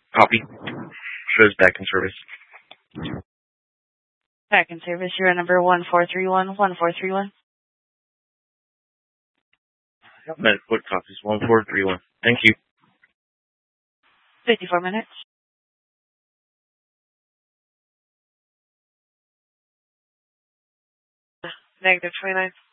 Copy. Shows back in service. Back in service, you're at number 1431. What copies? 1431. Thank you. 54 minutes. Negative 29.